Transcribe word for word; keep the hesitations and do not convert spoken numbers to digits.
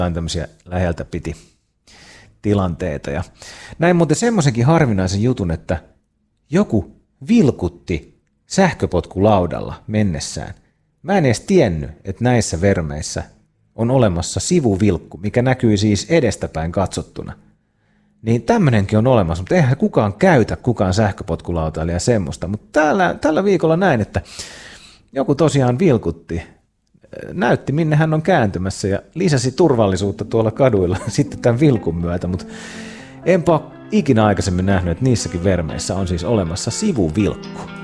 tämmöisiä läheltä piti tilanteita. Ja näin muuten semmoisenkin harvinaisen jutun, että joku vilkutti sähköpotkulaudalla mennessään. Mä en edes tiennyt, että näissä vermeissä on olemassa sivuvilkku, mikä näkyy siis edestäpäin katsottuna. Niin tämmönenkin on olemassa, mutta eihän kukaan käytä kukaan sähköpotkulautailija semmoista. Mutta tällä, tällä viikolla näin, että joku tosiaan vilkutti, näytti minne hän on kääntymässä ja lisäsi turvallisuutta tuolla kaduilla sitten tämän vilkun myötä, mutta enpä ole ikinä aikaisemmin nähnyt, että niissäkin vermeissä on siis olemassa sivuvilkku.